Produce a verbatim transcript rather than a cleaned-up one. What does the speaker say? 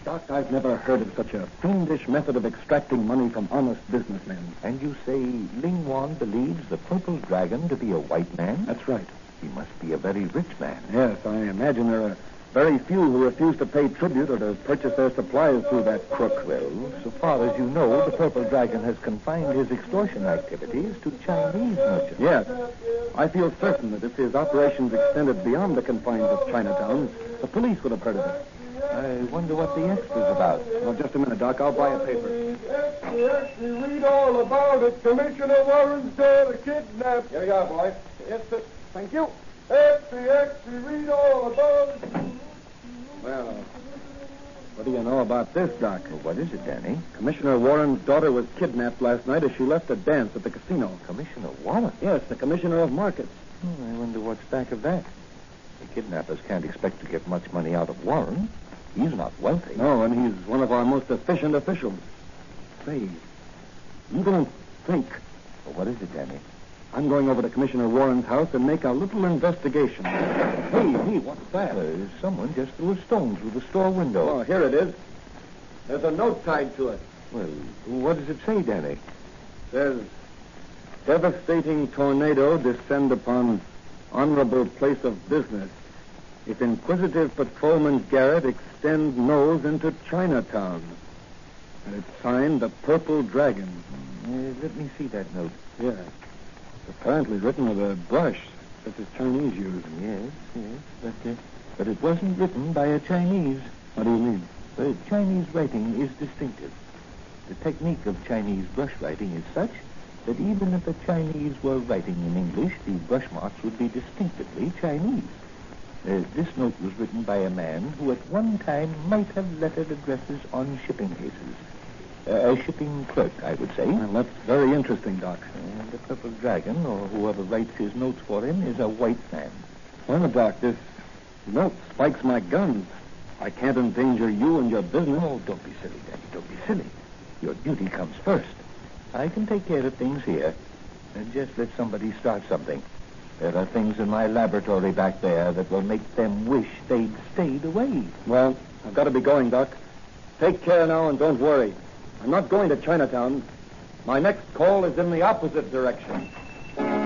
Doc, I've never heard of such a fiendish method of extracting money from honest businessmen. And you say Ling Wan believes the Purple Dragon to be a white man? That's right. He must be a very rich man. Yes, I imagine there are very few who refuse to pay tribute or to purchase their supplies through that crook. Well, so far as you know, the Purple Dragon has confined his extortion activities to Chinese merchants. Yes. I feel certain that if his operations extended beyond the confines of Chinatown, the police would have heard of it. I wonder what the extra's about. Well, just a minute, Doc. I'll buy a paper. Actually, read all about it. Commissioner Warren's daughter kidnapped. Here you are, boy. Yes, sir. Thank you. Actually, actually, read all about it. Well, what do you know about this, Doc? Well, what is it, Danny? Commissioner Warren's daughter was kidnapped last night as she left a dance at the casino. Commissioner Warren? Yes, the Commissioner of Markets. Oh, I wonder what's back of that. The kidnappers can't expect to get much money out of Warren. He's not wealthy. No, and he's one of our most efficient officials. Say, you don't think... Well, what is it, Danny? I'm going over to Commissioner Warren's house and make a little investigation. Hey, hey, what's that? Uh, someone just threw a stone through the store window. Oh, here it is. There's a note tied to it. Well, what does it say, Danny? It says, devastating tornado descend upon honorable place of business. If inquisitive patrolman Garrett extend nose into Chinatown. And it's signed the Purple Dragon. Uh, let me see that note. Yeah. Apparently written with a brush, such as Chinese use. Yes, yes, but, uh, but it wasn't written by a Chinese. What do you mean? Uh, Chinese writing is distinctive. The technique of Chinese brush writing is such that even if the Chinese were writing in English, the brush marks would be distinctively Chinese. Uh, this note was written by a man who at one time might have lettered addresses on shipping cases. Uh, a shipping clerk, I would say. Well, that's very interesting, Doc. And the Purple Dragon, or whoever writes his notes for him, is a white man. Well, Doc, this note spikes my guns. I can't endanger you and your business. Oh, don't be silly, Daddy. Don't be silly. Your duty comes first. I can take care of things here. And just let somebody start something. There are things in my laboratory back there that will make them wish they'd stayed away. Well, I've got to be going, Doc. Take care now and don't worry. I'm not going to Chinatown. My next call is in the opposite direction.